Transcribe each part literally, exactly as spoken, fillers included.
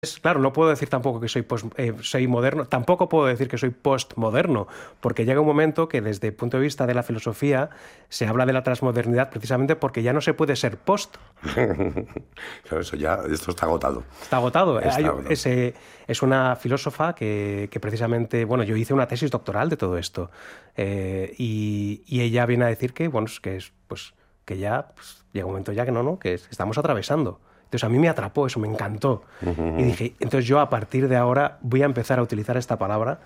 Claro, no puedo decir tampoco que soy, post, eh, soy moderno, tampoco puedo decir que soy postmoderno, porque llega un momento que desde el punto de vista de la filosofía se habla de la transmodernidad precisamente porque ya no se puede ser post. Claro, eso ya, esto está agotado. Está agotado. Está Hay, agotado. ese, es una filósofa que, que precisamente, bueno, yo hice una tesis doctoral de todo esto eh, y, y ella viene a decir que, bueno, que, es, pues, que ya pues, llega un momento ya que no, no, que estamos atravesando. Entonces a mí me atrapó eso, me encantó. Uh-huh. Y dije, entonces yo a partir de ahora voy a empezar a utilizar esta palabra.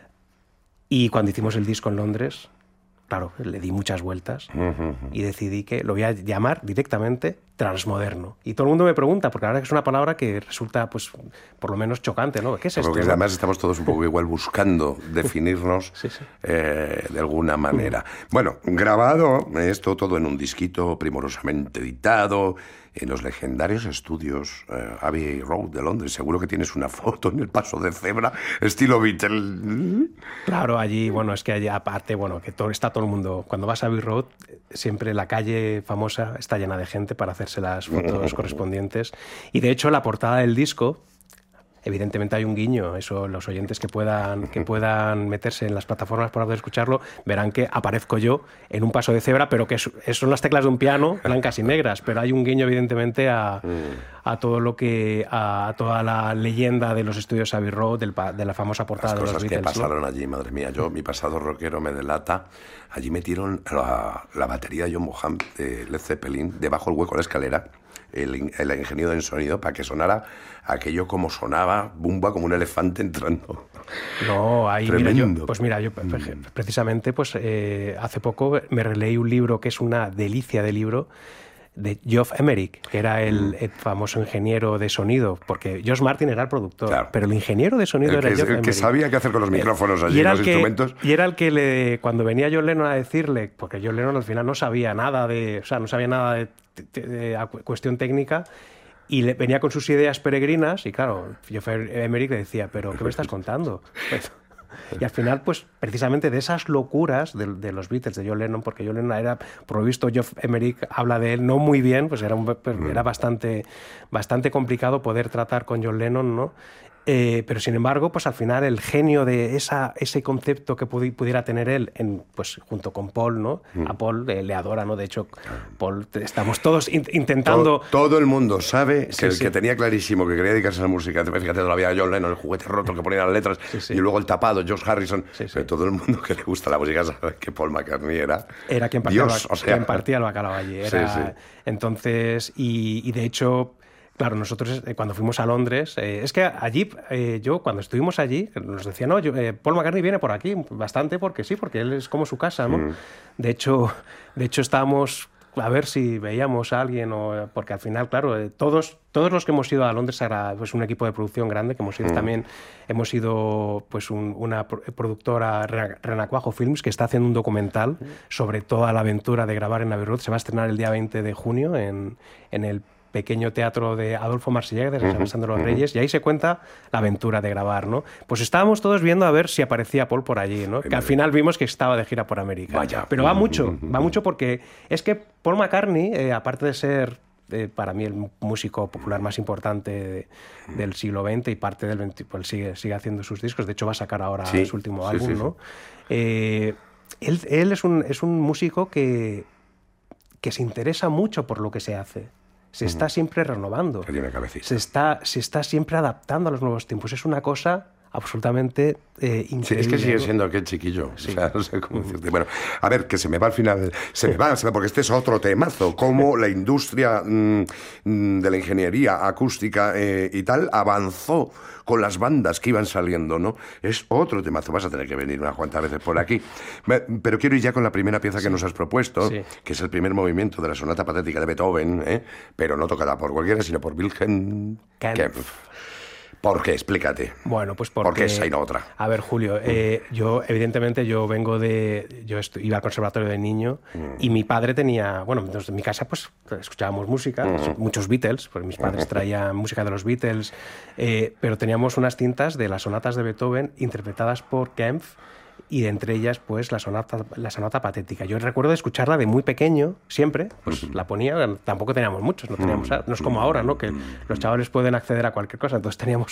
Y cuando hicimos el disco en Londres, claro, le di muchas vueltas uh-huh. y decidí que lo voy a llamar directamente transmoderno. Y todo el mundo me pregunta, porque la verdad que es una palabra que resulta, pues, por lo menos chocante, ¿no? ¿Qué es esto? Porque además estamos todos un poco igual buscando definirnos sí, sí. Eh, de alguna manera. Uh-huh. Bueno, grabado esto todo en un disquito primorosamente editado, en los legendarios estudios eh, Abbey Road de Londres. Seguro que tienes una foto en el paso de cebra, estilo Beatle. Claro, allí, bueno, es que allí aparte, bueno, que todo, está todo el mundo. Cuando vas a Abbey Road, siempre la calle famosa está llena de gente para hacerse las fotos correspondientes. Y de hecho, la portada del disco, evidentemente hay un guiño. Eso, los oyentes que puedan, que puedan meterse en las plataformas para poder escucharlo, verán que aparezco yo en un paso de cebra, pero que son las teclas de un piano, blancas y negras. Pero hay un guiño, evidentemente, a, a todo lo que, a, a toda la leyenda de los estudios Abbey Road, del, de la famosa portada las de los cosas Beatles, que pasaron, ¿no? Allí, madre mía. Yo, mi pasado rockero me delata. Allí metieron la, la batería de John Bonham de Led Zeppelin debajo del hueco de la escalera. El, el ingeniero en sonido para que sonara aquello como sonaba, bumba, como un elefante entrando. No, ahí, mira, yo, pues mira, yo precisamente pues eh, hace poco me releí un libro que es una delicia de libro de Geoff Emerick, que era el, el famoso ingeniero de sonido, porque George Martin era el productor, claro. pero el ingeniero de sonido el era que, Geoff el Emerick. que sabía qué hacer con los micrófonos allí, y era los el que, instrumentos. Y era el que le, cuando venía John Lennon a decirle, porque John Lennon al final no sabía nada de, o sea, no sabía nada de, de, de, de cuestión técnica, y le, venía con sus ideas peregrinas, y claro, Geoff Emerick le decía, pero ¿qué me estás contando? Pues, y al final, pues, precisamente de esas locuras de, de los Beatles, de John Lennon, porque John Lennon era, por lo visto, Geoff Emerick habla de él no muy bien, pues era, un, era bastante, bastante complicado poder tratar con John Lennon, ¿no? Eh, pero sin embargo, pues al final el genio de esa, ese concepto que pudi, pudiera tener él, en, pues junto con Paul, ¿no? Mm. A Paul eh, le adora, ¿no? De hecho, Paul, estamos todos in, intentando... Todo, todo el mundo sabe sí, que el sí. que tenía clarísimo que quería dedicarse a la música, fíjate todavía John Lennon, el juguete roto que ponía las letras, sí, sí. y luego el tapado, George Harrison, sí, sí. pero todo el mundo que le gusta la música sabe que Paul McCartney era... Era quien partía, Dios, el, o sea... quien partía el bacalao allí. Era, sí, sí. Entonces, y, y de hecho... Claro, nosotros eh, cuando fuimos a Londres, eh, es que allí, eh, yo cuando estuvimos allí, nos decían, no, yo, eh, Paul McCartney viene por aquí, bastante porque sí, porque él es como su casa, ¿no? Mm. De hecho, de hecho estábamos a ver si veíamos a alguien, o, porque al final, claro, eh, todos, todos los que hemos ido a Londres era pues, un equipo de producción grande, que hemos ido mm. también, hemos ido pues un, una productora, Renacuajo Films, que está haciendo un documental sobre toda la aventura de grabar en Abbey Road. Se va a estrenar el día veinte de junio en, en el pequeño teatro de Adolfo Marsillé, de San Sebastián de los Reyes, y ahí se cuenta la aventura de grabar, ¿no? Pues estábamos todos viendo a ver si aparecía Paul por allí, ¿no? Que al final vimos que estaba de gira por América. Vaya. Pero va mucho, va mucho porque es que Paul McCartney, eh, aparte de ser eh, para mí el músico popular más importante de, del siglo veinte y parte del veinte, pues sigue, sigue haciendo sus discos, de hecho va a sacar ahora sí, su último álbum, sí, sí, ¿no? Sí. Eh, él él es, un, es un músico que, que se interesa mucho por lo que se hace. Se está siempre renovando, se está, se está siempre adaptando a los nuevos tiempos. Es una cosa absolutamente eh, increíble. Sí, es que sigue siendo aquel chiquillo. Sí. O sea, no sé cómo decirte. Bueno, a ver, que se me va al final. Se me va, se me va porque este es otro temazo. Cómo la industria mmm, de la ingeniería acústica eh, y tal avanzó con las bandas que iban saliendo, ¿no? Es otro temazo. Vas a tener que venir unas cuantas veces por aquí. Pero quiero ir ya con la primera pieza que sí. nos has propuesto, sí. que es el primer movimiento de la sonata patética de Beethoven, ¿eh? Pero no tocada por cualquiera, sino por Wilhelm Kempff. ¿Por qué? Explícate. Bueno, pues porque... ¿Por qué esa y no otra? A ver, Julio, eh, yo evidentemente yo vengo de... Yo iba al conservatorio de niño mm. y mi padre tenía... Bueno, en mi casa pues escuchábamos música, mm. muchos Beatles, porque mis padres traían música de los Beatles, eh, pero teníamos unas cintas de las sonatas de Beethoven interpretadas por Kempff, y de entre ellas pues la sonata, la sonata patética. Yo recuerdo de escucharla de muy pequeño, siempre, pues uh-huh. la ponía, tampoco teníamos muchos, no teníamos, no es como ahora, ¿no? Que los chavales pueden acceder a cualquier cosa, entonces teníamos